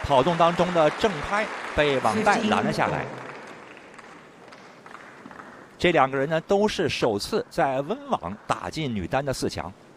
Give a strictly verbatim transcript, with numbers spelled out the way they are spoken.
跑动当中的正拍被网带拦了下来。这两个人呢，都是首次在温网打进女单的四强。